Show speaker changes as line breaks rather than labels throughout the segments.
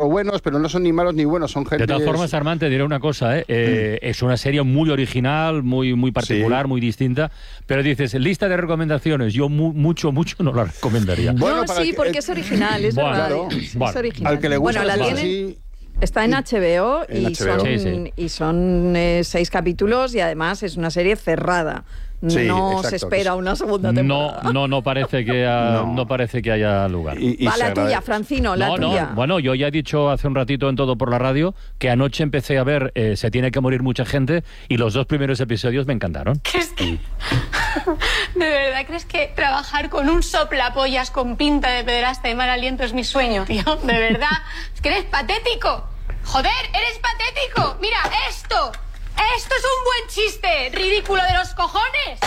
o buenos, pero no son ni malos ni buenos, son gente...
De todas formas, Armand, te diré una cosa, es una serie muy original, muy particular, muy distinta, pero dices, lista de recomendaciones, yo mucho no la recomendaría.
Bueno, porque es original, es verdad.
Claro.
Es original.
Al que le gusta
la tienen...
así...
Está en HBO, y son 6 capítulos y además es una serie cerrada.
Sí,
no
exacto,
se espera una segunda temporada.
No parece que haya lugar.
Va la tuya, Francino, la tuya.
Bueno, yo ya he dicho hace un ratito en Todo por la Radio que anoche empecé a ver Se tiene que morir mucha gente y los 2 primeros episodios me encantaron.
¿Qué es que... ¿De verdad crees que trabajar con un soplapollas con pinta de pederasta y mal aliento es mi sueño, tío? ¿De verdad? Es que eres patético. ¡Joder, eres patético! ¡Mira, esto! ¡Esto es un buen chiste! ¡Ridículo de los cojones!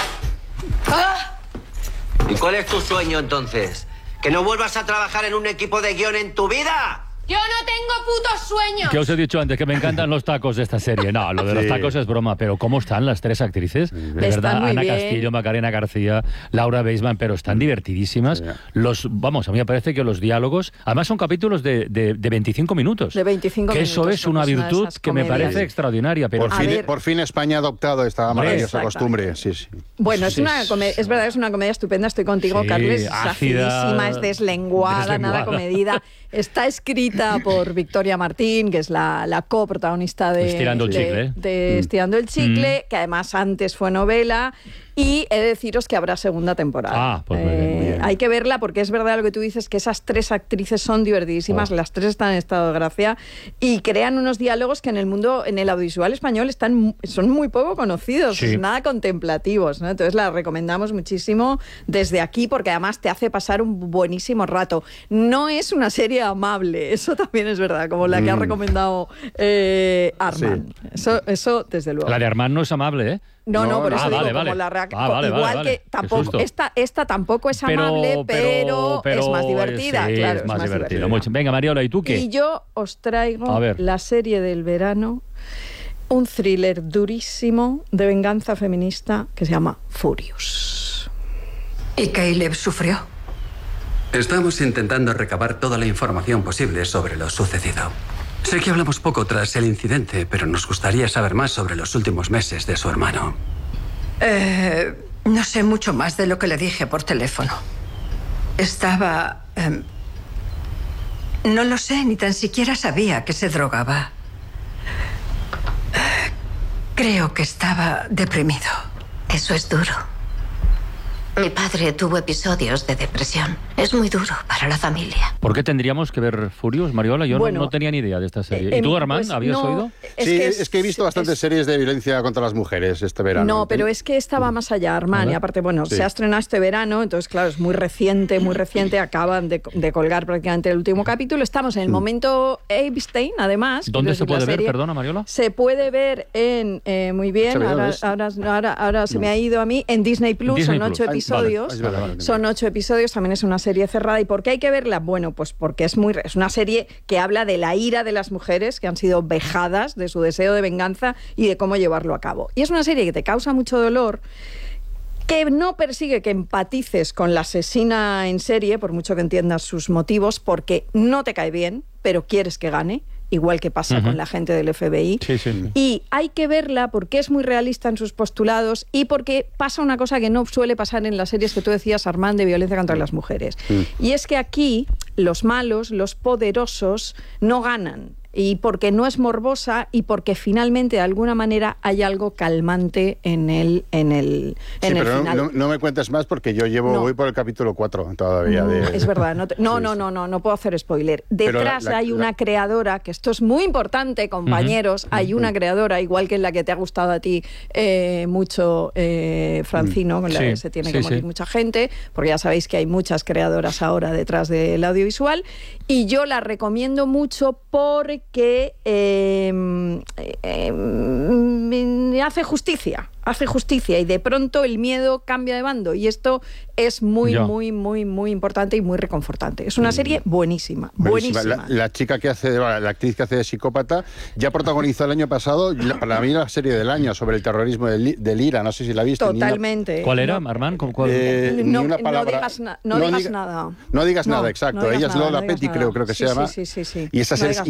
¡Ah!
¿Y cuál es tu sueño, entonces? ¿Que no vuelvas a trabajar en un equipo de guión en tu vida?
¡Yo no tengo putos sueños!
Que os he dicho antes que me encantan los tacos de esta serie. No, lo de los tacos es broma, pero ¿cómo están las 3 actrices? De verdad, Ana Castillo, Macarena García, Laura Beisman, pero están divertidísimas. Sí. A mí me parece que los diálogos, además son capítulos de 25 minutos.
De 25
que
minutos.
Eso es una virtud que me parece extraordinaria. Pero
por fin España ha adoptado esta maravillosa costumbre. Sí.
Bueno, es verdad, es una comedia estupenda, estoy contigo, Carles. Es acidísima, es deslenguada, nada comedida. Está escrita por Victoria Martín, que es la coprotagonista de
Estirando el Chicle.
De Estirando el Chicle, que además antes fue novela. Y he de deciros que habrá segunda temporada.
Pues muy bien.
Hay que verla porque es verdad lo que tú dices, que esas 3 actrices son divertidísimas, las 3 están en estado de gracia y crean unos diálogos que en el mundo, en el audiovisual español, son muy poco conocidos, nada contemplativos, ¿no? Entonces la recomendamos muchísimo desde aquí porque además te hace pasar un buenísimo rato. No es una serie amable, eso también es verdad, como la que ha recomendado Armand. Sí. Eso desde luego.
La de Armand no es amable, ¿eh?
No, por eso digo, como la igual que tampoco, esta tampoco es amable, pero es más divertida, claro,
es más divertida. Venga, Mariola, ¿y tú qué?
Y yo os traigo la serie del verano, un thriller durísimo de venganza feminista que se llama Furious.
¿Y Caleb sufrió?
Estamos intentando recabar toda la información posible sobre lo sucedido. Sé que hablamos poco tras el incidente, pero nos gustaría saber más sobre los últimos meses de su hermano.
No sé mucho más de lo que le dije por teléfono. Estaba... no lo sé, ni tan siquiera sabía que se drogaba. Creo que estaba deprimido.
Eso es duro. Mi padre tuvo episodios de depresión. Es muy duro para la familia.
¿Por qué tendríamos que ver Furious, Mariola? Yo no tenía ni idea de esta serie. ¿Y tú, Armand, habías oído?
Es que he visto bastantes series de violencia contra las mujeres este verano.
No, pero es que esta va más allá, Armand. Y aparte, se ha estrenado este verano, entonces, claro, es muy reciente. Acaban de colgar prácticamente el último capítulo. Estamos en el momento Epstein, además.
¿Dónde se puede ver, perdona, Mariola?
Se puede ver en... muy bien, ahora se me ha ido a mí, en Disney Plus, son 8 episodios. Son 8 episodios, también es una serie cerrada. ¿Y por qué hay que verla? Bueno, pues porque es una serie que habla de la ira de las mujeres que han sido vejadas, de su deseo de venganza y de cómo llevarlo a cabo. Y es una serie que te causa mucho dolor, que no persigue que empatices con la asesina en serie, por mucho que entiendas sus motivos, porque no te cae bien, pero quieres que gane. Igual que pasa con la gente del FBI. Y hay que verla porque es muy realista en sus postulados y porque pasa una cosa que no suele pasar en las series que tú decías, Armand, de violencia contra las mujeres. Y es que aquí los malos, los poderosos, no ganan. Y porque no es morbosa y porque finalmente de alguna manera hay algo calmante en el final.
No me cuentes más porque yo voy por el capítulo 4 todavía.
Es verdad, no puedo hacer spoiler. Detrás hay una creadora, que esto es muy importante, compañeros, hay una creadora, igual que en la que te ha gustado a ti mucho, Francino, con la que se tiene que morir mucha gente, porque ya sabéis que hay muchas creadoras ahora detrás del audiovisual, y yo la recomiendo mucho porque hace justicia y de pronto el miedo cambia de bando y esto es muy importante y muy reconfortante. Es una serie buenísima.
La chica que hace, la actriz que hace de psicópata ya protagonizó el año pasado, para mí la serie del año sobre el terrorismo del IRA, no sé si la viste.
Totalmente.
¿Cuál era, Armand?
Ni una palabra.
No digas nada.
No digas nada, exacto. Ella es Lola Petty, creo que se llama.
Sí.
Y esa serie